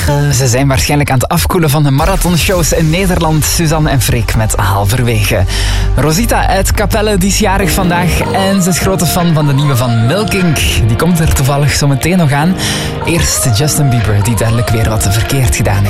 Ze zijn waarschijnlijk aan het afkoelen van de marathonshows in Nederland. Suzanne en Freek met Halverwege. Rosita uit Capelle, die is jarig vandaag. En ze is grote fan van de nieuwe van Milking. Die komt er toevallig zo meteen nog aan. Eerst Justin Bieber, die duidelijk weer wat verkeerd gedaan heeft.